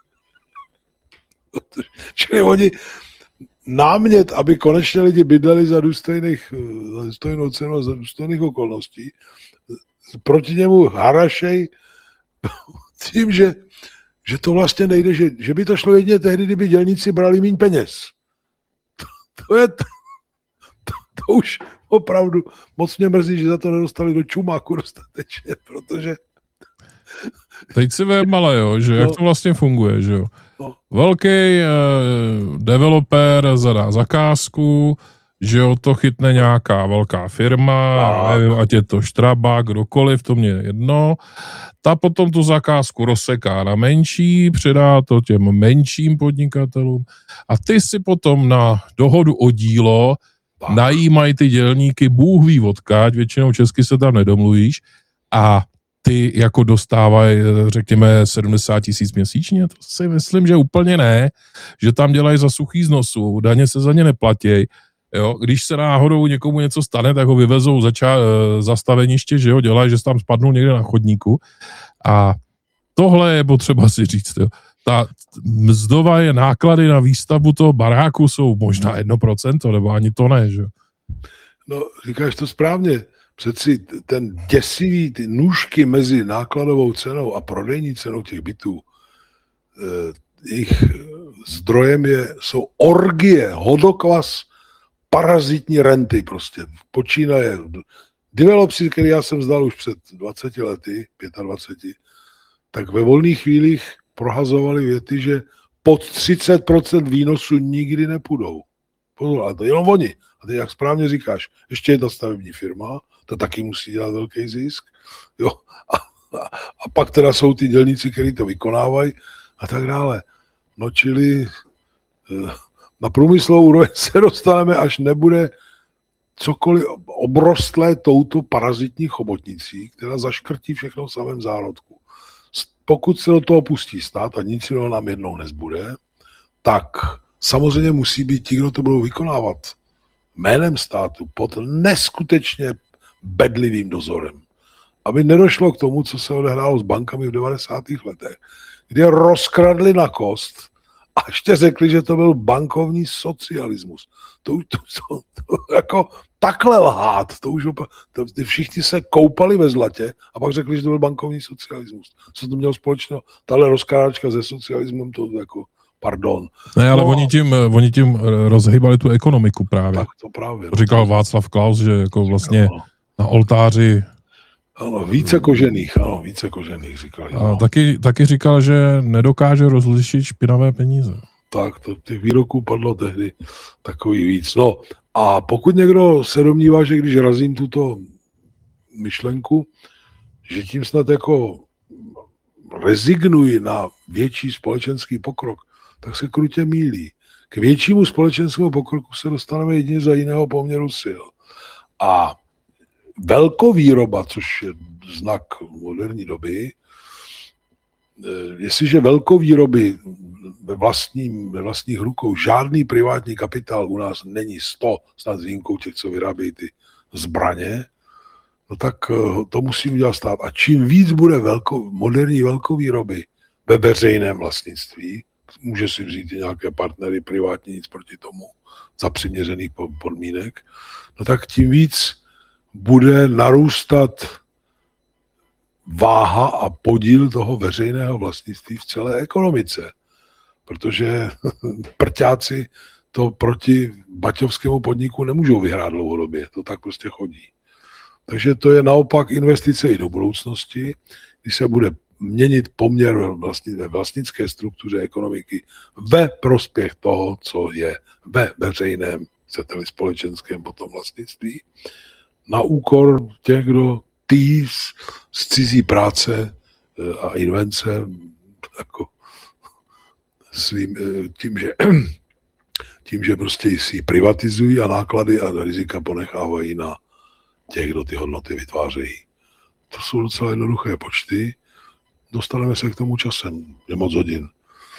Čili oni námět, aby konečně lidi bydleli za důstojných, za důstojnou cenu a za důstojných okolností, proti němu harašej tím, že, že to vlastně nejde, že, že by to šlo jedině tehdy, kdyby dělníci brali míň peněz. To, to je to, to, to už opravdu moc mě mrzí, že za to nedostali do čumáku dostatečně, protože... Teď si vem, ale jo, že no. Jak to vlastně funguje, že jo. No. Velký eh, developer zadá zakázku, že jo, to chytne nějaká velká firma, nevím, ať je to Štraba, kdokoliv, to mě je jedno. Ta potom tu zakázku rozseká na menší, předá to těm menším podnikatelům a ty si potom na dohodu o dílo tak. najímají ty dělníky, Bůh ví odkud, většinou česky se tam nedomluvíš a ty jako dostávají, řekněme, sedmdesát tisíc měsíčně, to si myslím, že úplně ne, že tam dělají za suchý z nosu, daně se za ně neplatí. Jo, když se náhodou někomu něco stane, tak ho vyvezou zača, za staveniště, že jo, dělají, že se tam spadnou někde na chodníku. A tohle je potřeba si říct. Jo. Ta mzdové náklady na výstavbu toho baráku jsou možná jedno procento, nebo ani to ne, že jo. No, říkáš to správně. Přeci ten děsivý, ty nůžky mezi nákladovou cenou a prodejní cenou těch bytů, eh, jejich zdrojem je, jsou orgie, hodokvas, parazitní renty prostě. Počínaje. Developři, který já jsem zdal už před dvaceti lety, dvaceti pěti, tak ve volných chvílích prohazovali věty, že pod třicet procent výnosu nikdy nepůjdou. Pozor, ale to jenom oni. A ty, jak správně říkáš, ještě je ta stavební firma, to taky musí dělat velký zisk. Jo. A, a, a pak teda jsou ty dělníci, kteří to vykonávají a tak dále. No čili na průmyslovou úroveň se dostaneme, až nebude cokoliv obrostlé touto parazitní chobotnicí, která zaškrtí všechno v samém zárodku. Pokud se do toho pustí stát a nic jiného nám jednou nezbude, tak samozřejmě musí být ti, kdo to budou vykonávat jménem státu pod neskutečně bedlivým dozorem. Aby nedošlo k tomu, co se odehrálo s bankami v devadesátých letech, kde rozkradli na kost A ještě řekli, že to byl bankovní socialismus. To už to, to, to, jako takhle lhát, to už opra- to, ty všichni se koupali ve zlatě a pak řekli, že to byl bankovní socialismus. Co to mělo společného? Tahle rozkrádačka se socialismem, to jako, pardon. Ne, ale no, oni, tím, oni tím rozhýbali tu ekonomiku právě. Tak to právě. To říkal Václav Klaus, že jako vlastně no. na oltáři. Ano, více kožených, ano, více kožených, říkali. A No. taky, taky říkal, že nedokáže rozlišit špinavé peníze. Tak, to, těch výroků padlo tehdy takový víc. No a pokud někdo se domnívá, že když razím tuto myšlenku, že tím snad jako rezignuji na větší společenský pokrok, tak se krutě mýlí. K většímu společenskému pokroku se dostaneme jedině za jiného poměru sil. A velkovýroba, což je znak moderní doby, jestliže velkovýroby ve, vlastním, ve vlastních rukou žádný privátní kapitál u nás není sto, snad s výjimkou těch, co vyrábějí ty zbraně, no tak to musí udělat stát. A čím víc bude velko, moderní velkovýroby ve veřejném vlastnictví, může si vzít i nějaké partnery privátní, nic proti tomu, za přiměřených podmínek, no tak tím víc bude narůstat váha a podíl toho veřejného vlastnictví v celé ekonomice. Protože prťáci to proti baťovskému podniku nemůžou vyhrát dlouhodobě. To tak prostě chodí. Takže to je naopak investice i do budoucnosti, kdy se bude měnit poměr vlastní, ve vlastnické struktuře ekonomiky ve prospěch toho, co je ve veřejném, chcete-li společenském potom vlastnictví, na úkor těch, kdo tý z, z cizí práce a invence jako svým, tím, že, tím, že prostě si privatizují a náklady a rizika ponechávají na těch, kdo ty hodnoty vytvářejí. To jsou docela jednoduché počty. Dostaneme se k tomu časem, je moc hodin.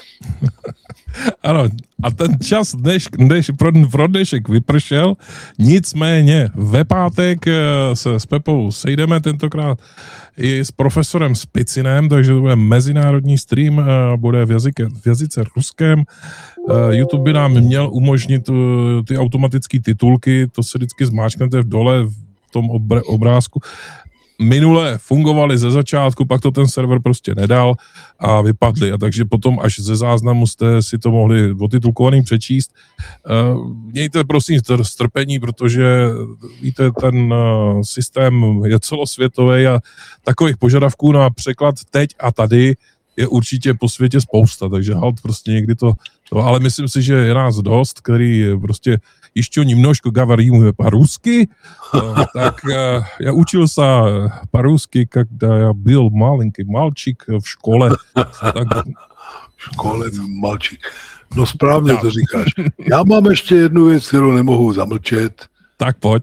Ano, a ten čas dneš, dneš, pro, pro dnešek vypršel, nicméně ve pátek se s Pepou sejdeme tentokrát i s profesorem Spicinem, takže to bude mezinárodní stream, bude v, jazyke, v jazyce ruském. YouTube by nám měl umožnit ty automatické titulky, to se vždycky zmáčknete v dole v tom obrázku. Minule fungovaly ze začátku, pak to ten server prostě nedal a vypadly. A takže potom až ze záznamu jste si to mohli otitulkovaným přečíst. Mějte prosím strpení, protože víte, ten systém je celosvětový a takových požadavků na překlad teď a tady je určitě po světě spousta, takže halt prostě někdy to, to ale myslím si, že je nás dost, který prostě ještě немножко говорим по-русски, так я учился по-русски, когда я был маленький мальчик в школе. Tak... V škole malčík. No správně to říkáš. Já mám ještě jednu věc, kterou nemohu zamlčet. Tak pojď.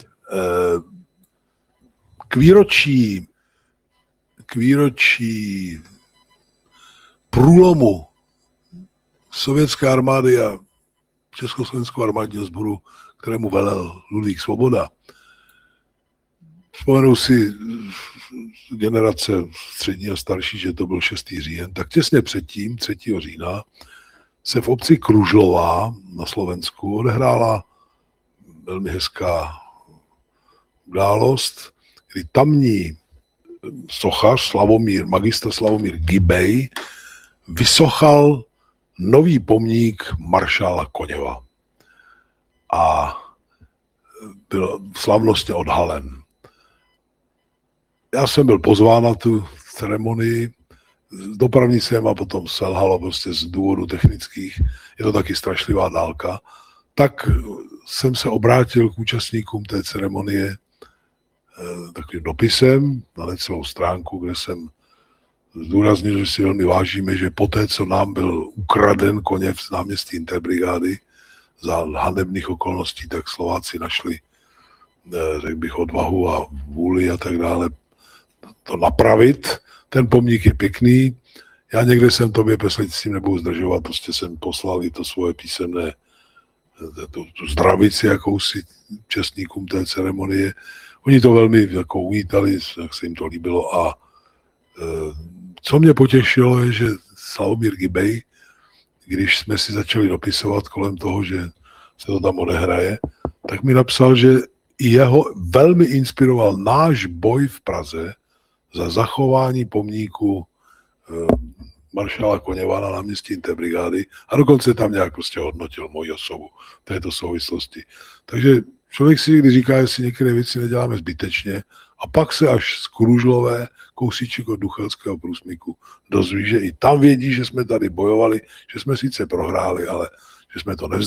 K výročí, k výročí průlomu sovětské armády a Československého armádního sboru, kterému velel Ludvík Svoboda. Vzpomenou si generace střední a starší, že to byl šestý říjen, tak těsně předtím, třetího října, se v obci Kružlová na Slovensku odehrála velmi hezká událost, kdy tamní sochař Slavomír, magistr Slavomír Gibej vysochal nový pomník maršála Koněva. A byl slavnostně odhalen. Já jsem byl pozván na tu ceremonii, dopravní schéma potom selhalo prostě z důvodu technických, je to taky strašlivá dálka, tak jsem se obrátil k účastníkům té ceremonie takovým dopisem na necelou stránku, kde jsem zdůraznil, že si velmi vážíme, že poté, co nám byl ukraden Koněv z náměstí Interbrigády za hanebných okolností, tak Slováci našli, řekl bych, odvahu a vůli a tak dále to napravit. Ten pomník je pěkný. Já někde jsem tobě, Peslic, s tím nebudu zdržovat, prostě jsem poslal i to svoje písemné tu, tu zdravici jakousi účastníkům té ceremonie. Oni to velmi jako uvítali, jak se jim to líbilo a co mě potěšilo je, že Slavomír Gibej, když jsme si začali dopisovat kolem toho, že se to tam odehraje, tak mi napsal, že jeho velmi inspiroval náš boj v Praze za zachování pomníku eh, maršála Koněva na náměstí Interbrigády a dokonce tam nějak prostě hodnotil moji osobu v této souvislosti. Takže člověk si někdy říká, jestli některé věci neděláme zbytečně a pak se až z Kružlové, kousíček od Duchelského průsmyku dozví, že i tam vědí, že jsme tady bojovali, že jsme sice prohráli, ale že jsme to nevzdali.